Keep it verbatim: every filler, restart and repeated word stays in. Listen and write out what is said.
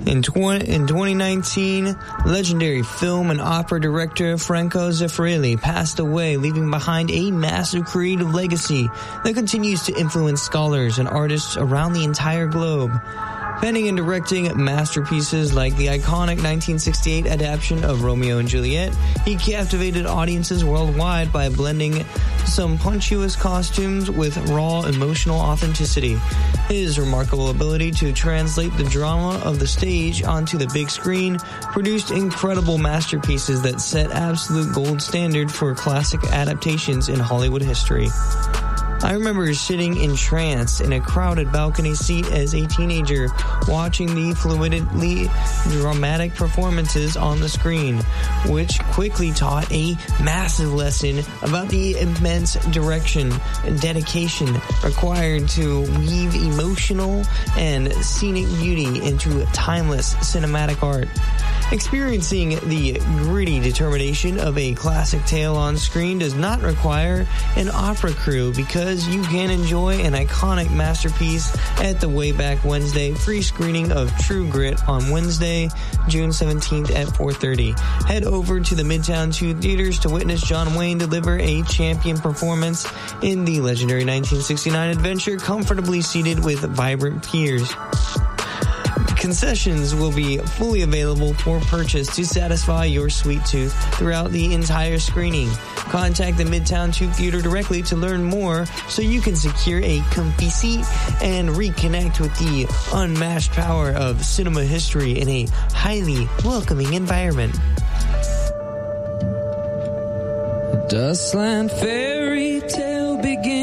In, tw- in twenty nineteen, legendary film and opera director Franco Zeffirelli passed away, leaving behind a massive creative legacy that continues to influence scholars and artists around the entire globe. Penning and directing masterpieces like the iconic nineteen sixty-eight adaptation of Romeo and Juliet, he captivated audiences worldwide by blending some punctuous costumes with raw emotional authenticity. His remarkable ability to translate the drama of the stage onto the big screen produced incredible masterpieces that set absolute gold standard for classic adaptations in Hollywood history. I remember sitting entranced in a crowded balcony seat as a teenager, watching the fluidly dramatic performances on the screen, which quickly taught a massive lesson about the immense direction and dedication required to weave emotional and scenic beauty into timeless cinematic art. Experiencing the gritty determination of a classic tale on screen does not require an opera crew, because you can enjoy an iconic masterpiece at the Wayback Wednesday free screening of True Grit on Wednesday, June seventeenth at four thirty. Head over to the Midtown two Theaters to witness John Wayne deliver a champion performance in the legendary nineteen sixty-nine adventure, comfortably seated with vibrant peers. Concessions will be fully available for purchase to satisfy your sweet tooth throughout the entire screening. Contact the Midtown two Theater directly to learn more so you can secure a comfy seat and reconnect with the unmatched power of cinema history in a highly welcoming environment. Dustland fairy tale begins.